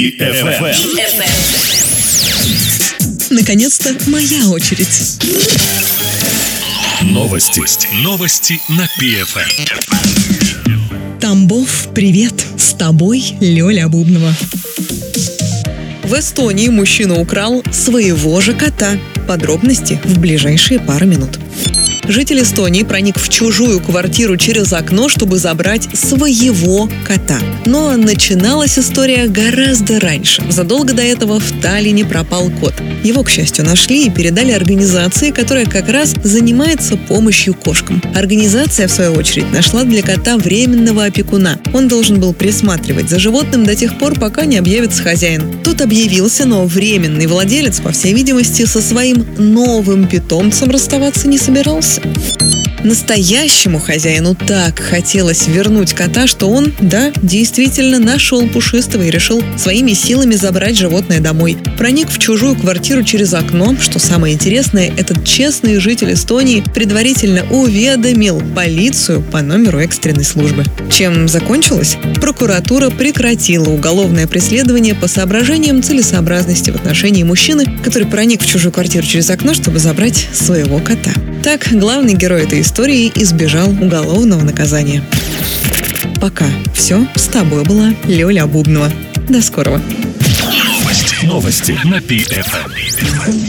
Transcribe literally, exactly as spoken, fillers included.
эф эм. Наконец-то моя очередь. Новости. Новости на Пи Эф Эм. Тамбов, привет! С тобой Лёля Бубнова. В Эстонии мужчина украл своего же кота. Подробности в ближайшие пару минут. Житель Эстонии проник в чужую квартиру через окно, чтобы забрать своего кота. Но начиналась история гораздо раньше. Задолго до этого в Таллине пропал кот. Его, к счастью, нашли и передали организации, которая как раз занимается помощью кошкам. Организация, в свою очередь, нашла для кота временного опекуна. Он должен был присматривать за животным до тех пор, пока не объявится хозяин. Тут объявился, но временный владелец, по всей видимости, со своим новым питомцем расставаться не собирался. Настоящему хозяину так хотелось вернуть кота, что он, да, действительно нашел пушистого и решил своими силами забрать животное домой. Проник в чужую квартиру через окно. Что самое интересное, этот честный житель Эстонии предварительно уведомил полицию по номеру экстренной службы. Чем закончилось? Прокуратура прекратила уголовное преследование по соображениям целесообразности в отношении мужчины, который проник в чужую квартиру через окно, чтобы забрать своего кота. Так, главный герой этой истории избежал уголовного наказания. Пока. Все. С тобой была Лёля Бубнова. До скорого. Новости. Новости на Пи Эф Эм.